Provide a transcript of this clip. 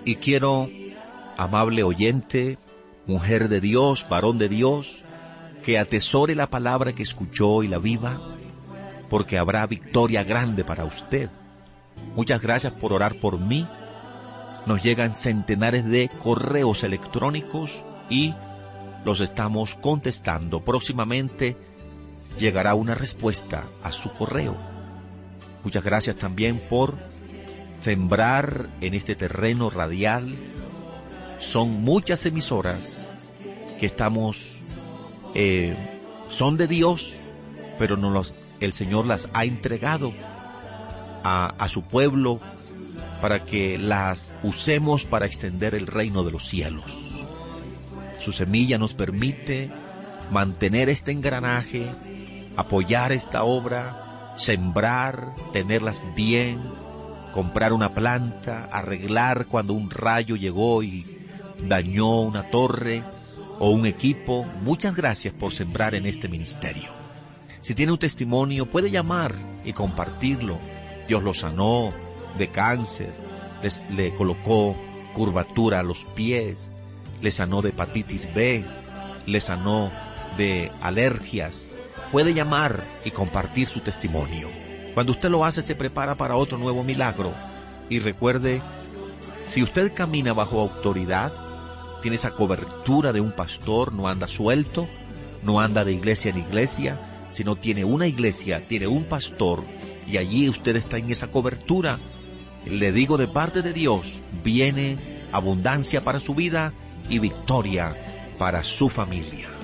Y quiero, amable oyente, mujer de Dios, varón de Dios, que atesore la palabra que escuchó y la viva, porque habrá victoria grande para usted. Muchas gracias por orar por mí. Nos llegan centenares de correos electrónicos y los estamos contestando. Próximamente llegará una respuesta a su correo. Muchas gracias también por sembrar en este terreno radial. Son muchas emisoras que son de Dios, pero el Señor las ha entregado a su pueblo para que las usemos para extender el reino de los cielos. Su semilla nos permite mantener este engranaje, apoyar esta obra, sembrar, tenerlas bien, comprar una planta, arreglar cuando un rayo llegó y dañó una torre o un equipo. Muchas gracias por sembrar en este ministerio. Si tiene un testimonio, puede llamar y compartirlo. Dios lo sanó de cáncer, le colocó curvatura a los pies, le sanó de hepatitis B, le sanó de alergias. Puede llamar y compartir su testimonio. Cuando usted lo hace, se prepara para otro nuevo milagro. Y recuerde, si usted camina bajo autoridad, tiene esa cobertura de un pastor, no anda suelto, no anda de iglesia en iglesia, sino tiene una iglesia, tiene un pastor, y allí usted está en esa cobertura. Le digo, de parte de Dios, viene abundancia para su vida y victoria para su familia.